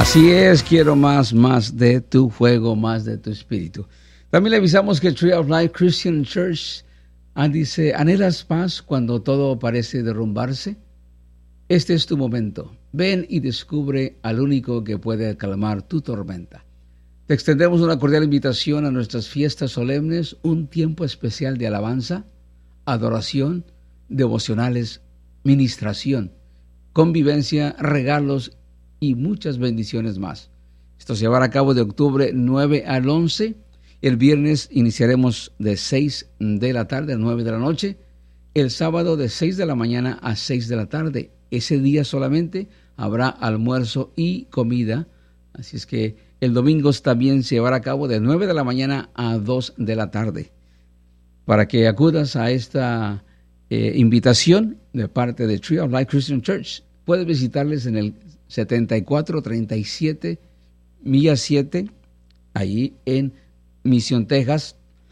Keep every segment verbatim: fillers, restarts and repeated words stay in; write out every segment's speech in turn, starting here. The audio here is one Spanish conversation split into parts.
Así es, quiero más, más de tu fuego, más de tu espíritu. También le avisamos que Tree of Life Christian Church ah, dice, ¿anhelas paz cuando todo parece derrumbarse? Este es tu momento. Ven y descubre al único que puede calmar tu tormenta. Te extendemos una cordial invitación a nuestras fiestas solemnes, un tiempo especial de alabanza, adoración, devocionales, ministración, convivencia, regalos y muchas bendiciones más. Esto se llevará a cabo de octubre nueve al once. El viernes iniciaremos de seis de la tarde a nueve de la noche. El sábado de seis de la mañana a seis de la tarde. Ese día solamente habrá almuerzo y comida. Así es que el domingo también se llevará a cabo de nueve de la mañana a dos de la tarde. Para que acudas a esta eh, invitación de parte de Tree of Life Christian Church, puedes visitarles en el setenta y cuatro treinta y siete, Milla siete, ahí en Misión, Texas.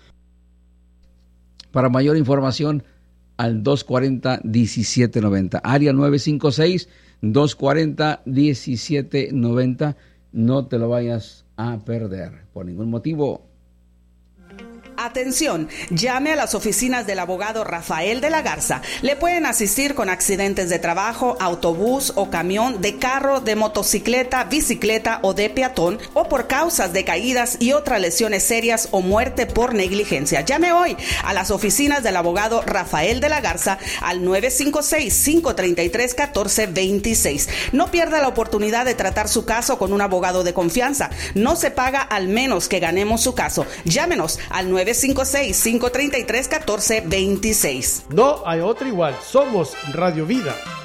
Para mayor información, al dos cuarenta, diecisiete noventa. Área nueve cinco seis, dos cuarenta, diecisiete noventa. No te lo vayas a perder por ningún motivo. Atención, llame a las oficinas del abogado Rafael de la Garza. Le pueden asistir con accidentes de trabajo, autobús o camión, de carro, de motocicleta, bicicleta o de peatón, o por causas de caídas y otras lesiones serias o muerte por negligencia. Llame hoy a las oficinas del abogado Rafael de la Garza al nueve cinco seis, cinco tres tres, uno cuatro dos seis. No pierda la oportunidad de tratar su caso con un abogado de confianza. No se paga al menos que ganemos su caso. Llámenos al nueve cinco seis, cinco tres tres, uno cuatro dos seis. No hay otra igual. Somos Radio Vida.